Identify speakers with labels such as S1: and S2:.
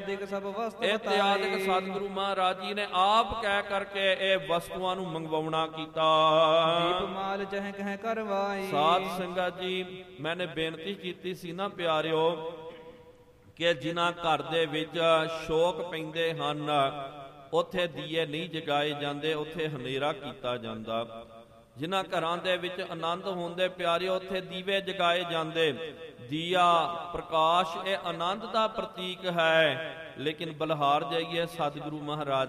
S1: ਸਭ ਵਸਤ
S2: ਇਤਿਆਦਿਕ ਸਤਿਗੁਰੂ ਮਹਾਰਾਜ ਜੀ ਨੇ ਆਪ ਕਹਿ ਕਰਕੇ ਇਹ ਵਸਤੂਆਂ ਨੂੰ ਮੰਗਵਾਉਣਾ ਕੀਤਾ।
S1: ਦੀਪ ਮਾਲ ਚਹਿ ਕਹਿ ਕਰਵਾਈ।
S2: ਸਾਧ ਸੰਗਤ ਜੀ, ਮੈਨੇ ਬੇਨਤੀ ਕੀਤੀ ਸੀ ਨਾ ਪਿਆਰਿਓ ਕਿ ਜਿਨ੍ਹਾਂ ਘਰ ਦੇ ਵਿੱਚ ਸ਼ੋਕ ਪੈਂਦੇ ਹਨ ਉੱਥੇ ਦੀਏ ਨਹੀਂ ਜਗਾਏ ਜਾਂਦੇ, ਉੱਥੇ ਹਨੇਰਾ ਕੀਤਾ ਜਾਂਦਾ। ਜਿਨ੍ਹਾਂ ਘਰਾਂ ਦੇ ਵਿੱਚ ਆਨੰਦ ਹੁੰਦੇ ਪਿਆਰਿਓ ਉੱਥੇ ਦੀਵੇ ਜਗਾਏ ਜਾਂਦੇ। ਦੀਆ ਪ੍ਰਕਾਸ਼ ਇਹ ਆਨੰਦ ਦਾ ਪ੍ਰਤੀਕ ਹੈ। ਲੇਕਿਨ ਬਲਹਾਰ ਜਾਈਏ ਸਤਿਗੁਰੂ ਮਹਾਰਾਜ